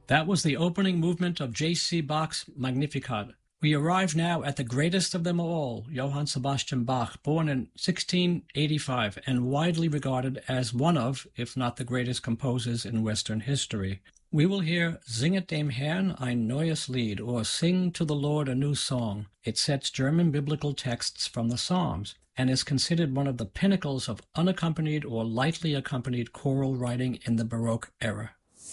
That was the opening movement of J.C. Bach's Magnificat. We arrive now at the greatest of them all, Johann Sebastian Bach, born in 1685 and widely regarded as one of, if not the greatest composers in Western history. We will hear Singet dem Herrn ein neues Lied, or Sing to the Lord a New Song. It sets German biblical texts from the Psalms and is considered one of the pinnacles of unaccompanied or lightly accompanied choral writing in the Baroque era.